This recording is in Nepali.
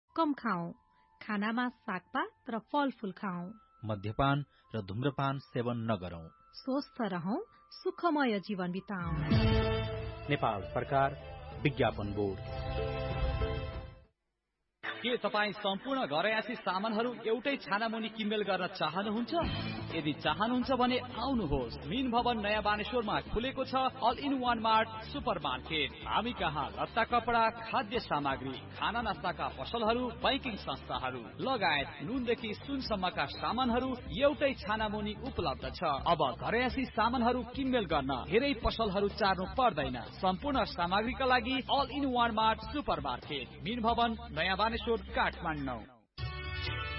कम खाऊ। खानामा सागपात र फलफूल खाऊ। मद्यपान र धूम्रपान सेवन नगरौं। स्वस्थ रहौं, सुखमय जीवन बिताऊ। नेपाल सरकार, विज्ञापन बोर्ड। के तपाई सम्पूर्ण घरयासी सामानहरू एउटै छानामुनि किनमेल गर्न चाहनुहुन्छ? यदि चाहनुहुन्छ भने आउनुहोस्, मिन भवन नयाँ बानेश्वरमा खुलेको छ all in one mart super market. हामी कहाँ लत्ता कपडा, खाद्य सामग्री, खाना नास्ताका पसलहरू, बैंकिङ संस्थाहरू लगायत नुनदेखि सुनसम्मका सामानहरू एउटै छानामुनि उपलब्ध छ। अब घरयासी सामानहरू किनमेल गर्न धेरै पसलहरू चार्नु पर्दैन। सम्पूर्ण सामग्रीका लागि all in one mart super market, mean भवन नयाँ बानेश्वर, काठमाडौँ।